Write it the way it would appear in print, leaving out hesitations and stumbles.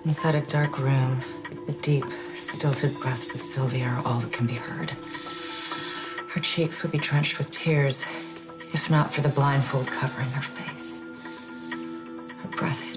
Inside a dark room, the deep, stilted breaths of Sylvia are all that can be heard. Her cheeks would be drenched with tears, if not for the blindfold covering her face. Her breath